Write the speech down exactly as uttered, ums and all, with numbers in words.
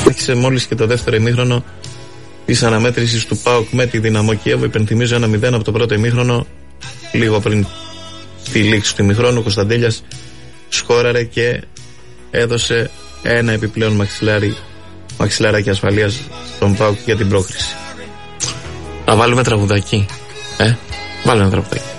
Άρχισε μόλις και το δεύτερο ημίχρονο της αναμέτρησης του ΠΑΟΚ με τη Δυναμό Κιέβο. Υπενθυμίζω ένα μηδέν από το πρώτο ημίχρονο. Λίγο πριν τη λήξη του ημιχρόνου, ο Κωνσταντέλιας σκόραρε και έδωσε ένα επιπλέον μαξιλάρι, μαξιλάράκι ασφαλείας στον ΠΑΟΚ για την πρόκριση. Να βάλουμε τραγουδάκι. Ε, βάλουμε ένα τραγουδάκι.